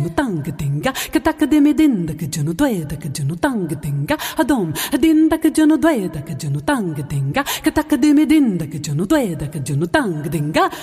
junu tang dinga katak de me dinda ke junu dweda ke junu tang dinga adom dinda ke junu dweda ke junu tang dinga katak de me dinda ke junu dweda ke junu tang dinga